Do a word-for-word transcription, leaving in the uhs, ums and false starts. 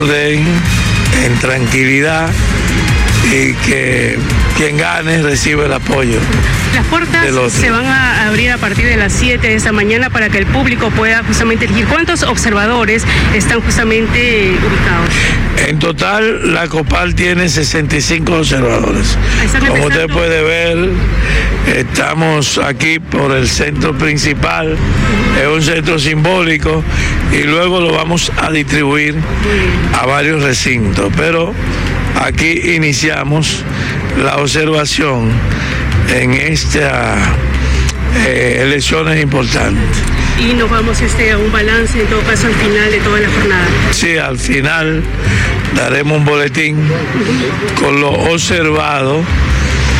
orden, en tranquilidad, y que quien gane recibe el apoyo. Las puertas se van a abrir a partir de las siete de esta mañana para que el público pueda justamente elegir. ¿Cuántos observadores están justamente ubicados? En total, la COPAL tiene sesenta y cinco observadores. Como usted puede ver, estamos aquí por el centro principal, es un centro simbólico, y luego lo vamos a distribuir a varios recintos. Pero aquí iniciamos la observación en estas eh, elecciones importantes. Y nos vamos este, a un balance, en todo caso, al final de toda la jornada. Sí, al final daremos un boletín con lo observado